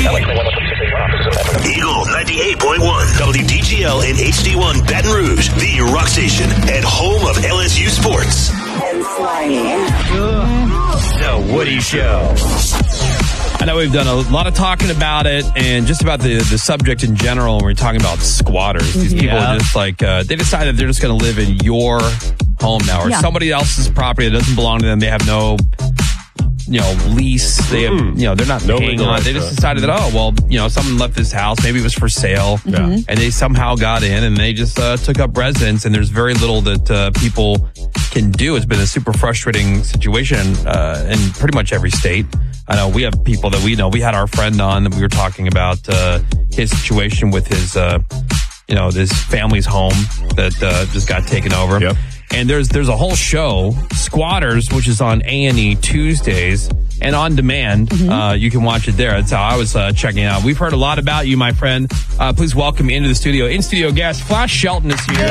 Eagle 98.1, WDGL and HD1 Baton Rouge, the rock station and home of LSU sports. The Woody Show. I know we've done a lot of talking about it and just about the subject in general when we're talking about squatters. These people are just like, they decided they're just going to live in your home now or somebody else's property that doesn't belong to them. They have no, lease. They have, they're not paying on it. They just decided that, someone left this house. Maybe it was for sale. And they somehow got in and they just took up residence. And there's very little that people can do. It's been a super frustrating situation in pretty much every state. I know we have people that we know. We had our friend on that we were talking about his situation with his, this family's home that just got taken over. Yep. And there's a whole show, Squatters, which is on A&E Tuesdays and on demand. You can watch it there. That's how I was checking it out. We've heard a lot about you, my friend. Please welcome into the studio. In-studio guest, Flash Shelton is here.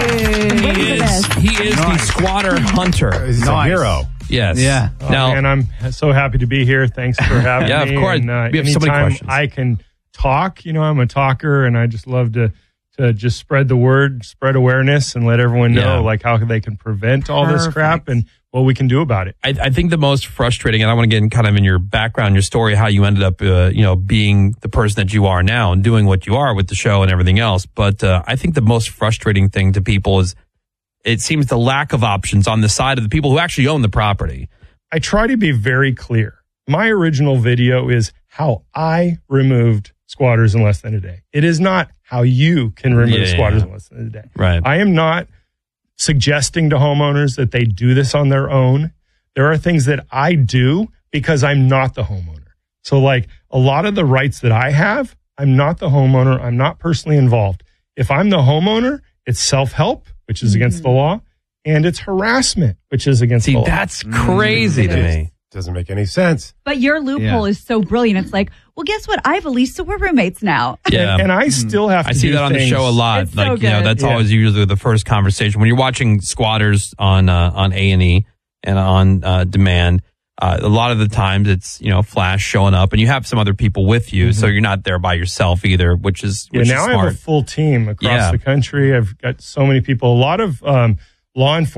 He is the squatter hunter. He's a hero. Yes. Yeah. And I'm so happy to be here. Thanks for having me. Yeah, of course. And, we have so many questions. I can talk. I'm a talker, and I just love to just spread the word, spread awareness, and let everyone know how they can prevent all this crap and what we can do about it. I think the most frustrating, and I want to get in kind of in your background, your story, how you ended up, being the person that you are now and doing what you are with the show and everything else. But I think the most frustrating thing to people is it seems the lack of options on the side of the people who actually own the property. I try to be very clear. My original video is how I removed squatters in less than a day. It is not how you can remove squatters in less than a day. Right. I am not suggesting to homeowners that they do this on their own. There are things that I do because I'm not the homeowner. So a lot of the rights that I have, I'm not the homeowner. I'm not personally involved. If I'm the homeowner, it's self-help, which is against the law, and it's harassment, which is against the law. That's crazy to me. Doesn't make any sense. But your loophole is so brilliant. It's like, well, guess what? I have a lease, so we're roommates now. Yeah. And I still have to I see that on the show a lot. It's so good. That's always usually the first conversation. When you're watching Squatters on A&E and on demand, a lot of the times it's, Flash showing up and you have some other people with you. So you're not there by yourself either, which is now smart. I have a full team across the country. I've got so many people. A lot of law enforcement